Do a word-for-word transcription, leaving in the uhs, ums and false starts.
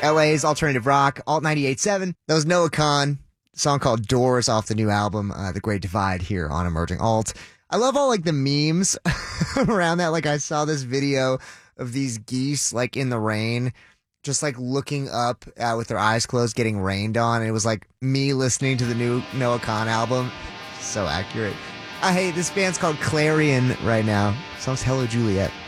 L A's alternative rock, Alt ninety-eight point seven. That was Noah Kahan, song called Doors off the new album, uh, The Great Divide, here on Emerging Alt. I love all like the memes around that. Like I saw this video of these geese like in the rain, just like looking up uh, with their eyes closed, getting rained on. And it was like me listening to the new Noah Kahan album. So accurate. I hate this band's called Clarion right now. Song's Hello Juliet.